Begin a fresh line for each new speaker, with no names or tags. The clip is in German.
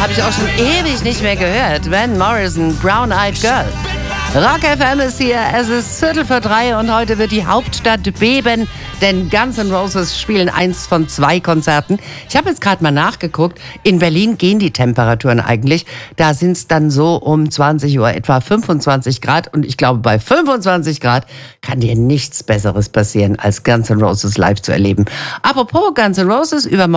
habe ich auch schon ewig nicht mehr gehört. Van Morrison, Brown Eyed Girl. Rock FM ist hier, es ist 2:45 und heute wird die Hauptstadt beben, denn Guns N' Roses spielen 1 von 2 Konzerten. Ich habe jetzt gerade mal nachgeguckt, in Berlin gehen die Temperaturen eigentlich, da sind es dann so um 20 Uhr etwa 25 Grad und ich glaube bei 25 Grad kann dir nichts Besseres passieren, als Guns N' Roses live zu erleben. Apropos Guns N' Roses, übermorgen